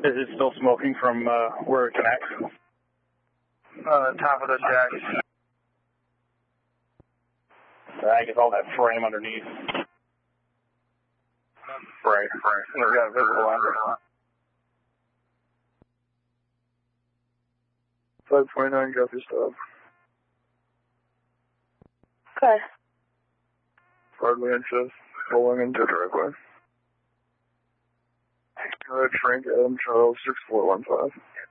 Is it still smoking from where it connects? Top of the deck. I guess all that frame underneath. Right. Yeah, visible under. 529, copy stop. Okay. Hardly inches, pulling into driveway. Frank Adam Charles 6415.